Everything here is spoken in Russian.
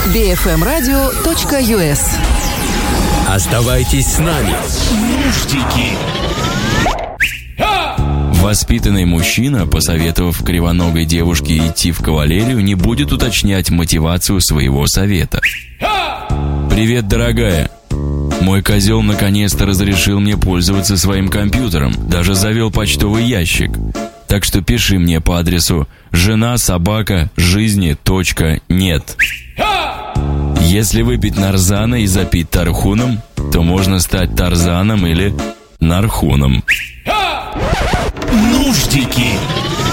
bfmradio.us. Оставайтесь с нами. Нуждики. Воспитанный мужчина, посоветовав кривоногой девушке идти в кавалерию, не будет уточнять мотивацию своего совета. «Привет, дорогая. Мой козел наконец-то разрешил мне пользоваться своим компьютером, даже завел почтовый ящик. Так что пиши мне по адресу жена-собака-жизни.нет. Если выпить нарзана и запить тархуном, то можно стать Тарзаном или Нархуном». Нуждики.